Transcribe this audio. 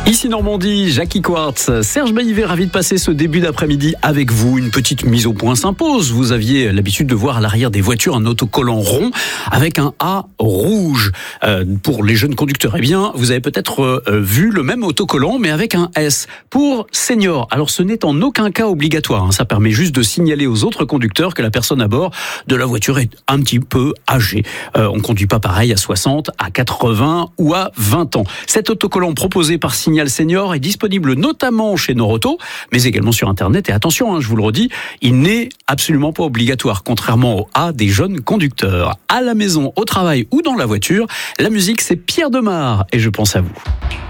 Ici Normandie, Jackie Quartz, Serge Baillivet, ravi de passer ce début d'après-midi avec vous. Une petite mise au point s'impose. Vous aviez l'habitude de voir à l'arrière des voitures un autocollant rond avec un A rouge. Pour les jeunes conducteurs, eh bien, vous avez peut-être vu le même autocollant mais avec un S pour senior. Alors ce n'est en aucun cas obligatoire. Ça permet juste de signaler aux autres conducteurs que la personne à bord de la voiture est un petit peu âgée. On ne conduit pas pareil à 60, à 80 ou à 20 ans. Cet autocollant proposé par Signal Senior est disponible notamment chez Noroto, mais également sur Internet. Et attention, je vous le redis, il n'est absolument pas obligatoire, contrairement au A des jeunes conducteurs. À la maison, au travail ou dans la voiture, la musique, c'est Pierre Demar et je pense à vous.